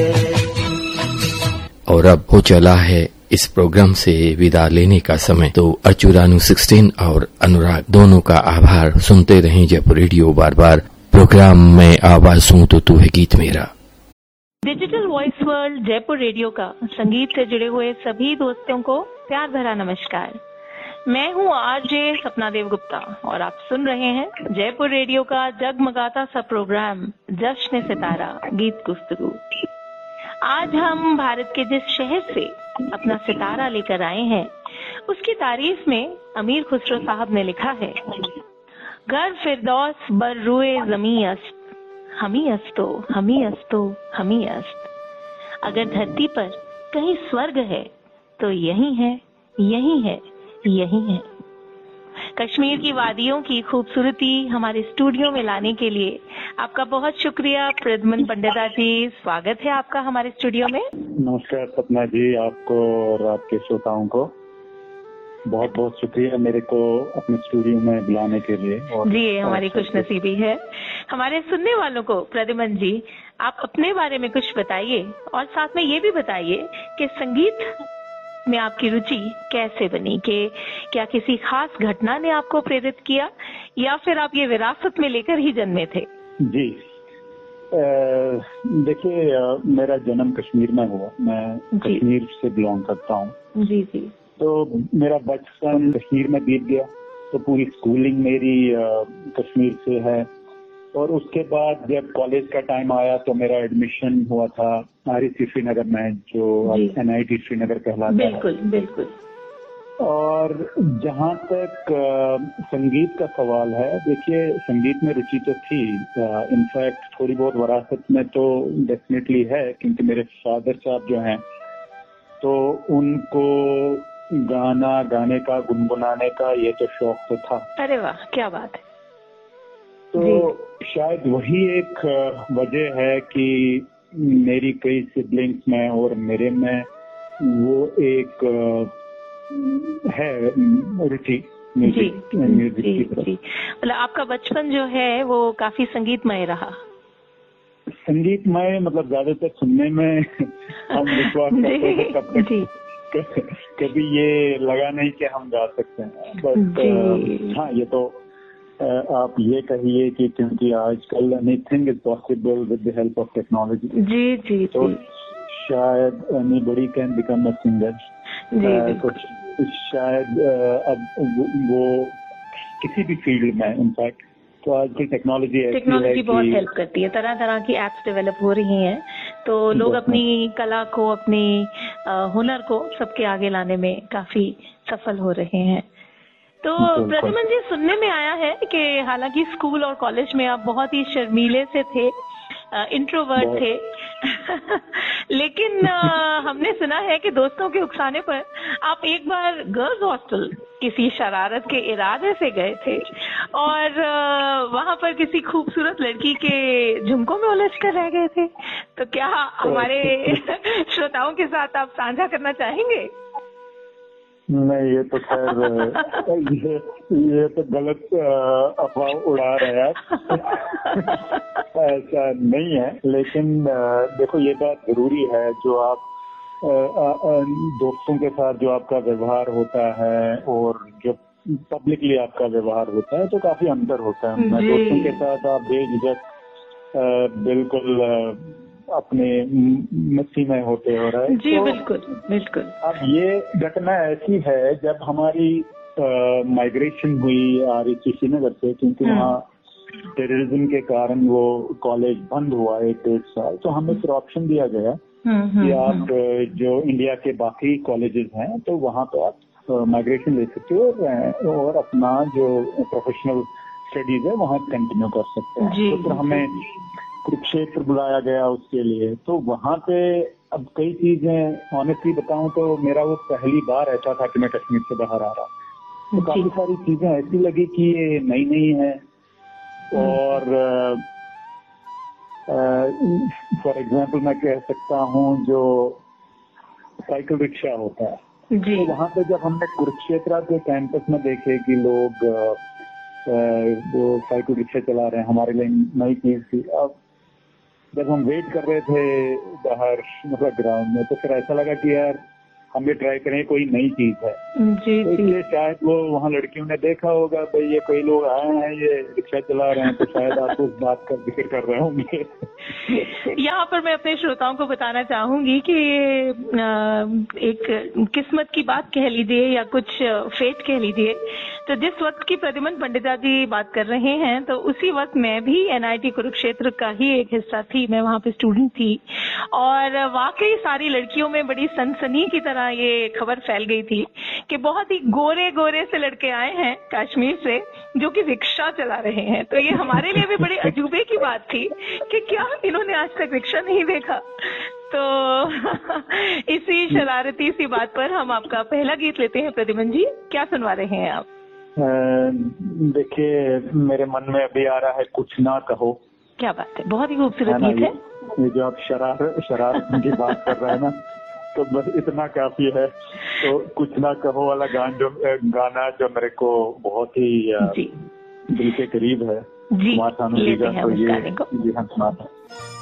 और अब हो चला है इस प्रोग्राम से विदा लेने का समय। तो अर्चुरानु 16 और अनुराग दोनों का आभार। सुनते रहें जयपुर रेडियो। बार बार प्रोग्राम में आवाज सुन तो तू है गीत मेरा। Digital voice world Jaipur radio का संगीत से जुड़े हुए सभी दोस्तों को प्यार भरा नमस्कार। मैं हूं आरजे सपना देव गुप्ता और आप सुन रहे हैं जयपुर रेडियो का जगमगाता सा प्रोग्राम जश्न सितारा गीत गुफ्तगू। आज हम भारत के जिस शहर से अपना सितारा लेकर आए हैं उसकी तारीफ में अमीर खुसरो साहब ने लिखा है, घर फिरदौस बर रुए जमी अस्त, हमी अस्तो हमी अस्तो हमी अस्त। अगर धरती पर कहीं स्वर्ग है तो यही है, यही है, यही है। कश्मीर की वादियों की खूबसूरती हमारे स्टूडियो में लाने के लिए आपका बहुत शुक्रिया प्रद्युमन पंडिता जी। स्वागत है आपका हमारे स्टूडियो में। नमस्कार सपना जी, आपको और आपके श्रोताओं को बहुत बहुत शुक्रिया मेरे को अपने स्टूडियो में बुलाने के लिए। और जी हमारी खुशनसीबी है। हमारे सुनने वालों को प्रद्युमन जी आप अपने बारे में कुछ बताइए और साथ में ये भी बताइए कि संगीत में आपकी रुचि कैसे बनी, कि क्या किसी खास घटना ने आपको प्रेरित किया या फिर आप ये विरासत में लेकर ही जन्मे थे? जी देखिए, मेरा जन्म कश्मीर में हुआ। मैं कश्मीर से बिलोंग करता हूँ। जी जी। तो मेरा बचपन कश्मीर में बीत गया, तो पूरी स्कूलिंग मेरी कश्मीर से है। और उसके बाद जब कॉलेज का टाइम आया तो मेरा एडमिशन हुआ था REC श्रीनगर में, जो NIT श्रीनगर कहलाता है। बिल्कुल बिल्कुल। और जहाँ तक संगीत का सवाल है, देखिए संगीत में रुचि तो थी, इनफैक्ट थोड़ी बहुत विरासत में तो डेफिनेटली है, क्योंकि मेरे फादर साहब जो हैं तो उनको गाना गाने का, गुनगुनाने का ये तो शौक तो था। अरे वाह, क्या बात है। तो शायद वही एक वजह है कि मेरी कई सिबलिंग्स में और मेरे में वो एक है रुचि म्यूजिक की तरफ। मतलब आपका बचपन जो है वो काफी संगीतमय रहा। संगीतमय मतलब ज्यादातर सुनने में हम विश्वास करते थे, तब तक कभी ये लगा नहीं कि हम गा सकते हैं। बट हाँ, ये तो आप ये कहिए कि क्योंकि आजकल anything is possible with the help of technology. जी जी। तो शायद anybody can become a singer. तो शायद अब वो किसी भी फील्ड में, इनफैक्ट तो आजकल टेक्नोलॉजी बहुत हेल्प करती है। तरह तरह की एप्स डेवलप हो रही हैं, तो लोग अपनी कला को, अपनी हुनर को सबके आगे लाने में काफी सफल हो रहे हैं। तो प्रद्युमन जी, सुनने में आया है कि हालांकि स्कूल और कॉलेज में आप बहुत ही शर्मीले से थे, इंट्रोवर्ट थे लेकिन हमने सुना है कि दोस्तों के उकसाने पर आप एक बार गर्ल्स हॉस्टल किसी शरारत के इरादे से गए थे और वहां पर किसी खूबसूरत लड़की के झुमकों में उलझ कर रह गए थे। तो क्या हमारे श्रोताओं के साथ आप साझा करना चाहेंगे? नहीं, ये तो खैर ये तो गलत अफवाह उड़ा रहे हैं ऐसा नहीं है। लेकिन देखो, ये बात जरूरी है, जो आप दोस्तों के साथ जो आपका व्यवहार होता है और जो पब्लिकली आपका व्यवहार होता है तो काफी अंतर होता है। दोस्तों के साथ आप बेझिझक बिल्कुल अपने मस्ती में होते हो रहे। जी तो बिल्कुल बिल्कुल। अब ये घटना ऐसी है, जब हमारी माइग्रेशन हुई REC श्रीनगर से, क्योंकि वहाँ टेररिज्म के कारण वो कॉलेज बंद हुआ 1-1.5 साल, तो हमें फिर ऑप्शन दिया गया कि आप जो इंडिया के बाकी कॉलेजेस हैं तो वहाँ पे आप माइग्रेशन ले सकते हो और अपना जो प्रोफेशनल स्टडीज है वहाँ कंटिन्यू कर सकते हैं। तो फिर हमें कुरुक्षेत्र बुलाया गया उसके लिए। तो वहाँ पे अब कई चीजें, ऑनेस्टली बताऊं तो मेरा वो पहली बार ऐसा था कि मैं कश्मीर से बाहर आ रहा, तो काफी सारी चीजें ऐसी लगी कि ये नई नई है। और फॉर एग्जाम्पल मैं कह सकता हूँ, जो साइकिल रिक्शा होता है, तो वहाँ पे जब हमने कुरुक्षेत्र के कैंपस में देखे कि लोग वो साइकिल रिक्शा चला रहे हैं, हमारे लिए नई चीज थी। अब जब हम वेट कर रहे थे बाहर मतलब ग्राउंड में, तो फिर ऐसा लगा कि यार हम भी ट्राई करें, कोई नई चीज है। जी तो इसलिए शायद वो वहाँ लड़कियों ने देखा होगा, भाई ये कई लोग आए हैं, ये रिक्शा चला रहे हैं, तो शायद आप उस बात का जिक्र कर रहे होंगे। यहाँ पर मैं अपने श्रोताओं को बताना चाहूंगी कि एक किस्मत की बात कह लीजिए या कुछ फेट कह लीजिए, तो जिस वक्त की प्रद्युमन पंडिता जी बात कर रहे हैं, तो उसी वक्त मैं भी NIT कुरुक्षेत्र का ही एक हिस्सा थी। मैं वहाँ पे स्टूडेंट थी और वाकई सारी लड़कियों में बड़ी सनसनी की तरह ये खबर फैल गई थी कि बहुत ही गोरे गोरे से लड़के आए हैं कश्मीर से जो कि रिक्शा चला रहे हैं। तो ये हमारे लिए भी बड़ी अजूबे की बात थी कि क्या इन्होंने आज तक रिक्शा नहीं देखा। तो इसी शरारती सी बात पर हम आपका पहला गीत लेते हैं। प्रद्युमन जी, क्या सुनवा रहे हैं आप? देखिए, मेरे मन में अभी आ रहा है कुछ ना कहो। क्या बात है, बहुत ही खूबसूरत गीत है। ये जो आप शरारत की बात कर रहे हैं ना, तो बस इतना काफी है। तो कुछ ना कहो वाला गाना जो मेरे को बहुत ही दिल के करीब है, जी, कुमार सानू जी का, तो ये गाने को। जी हम सुनाते हैं।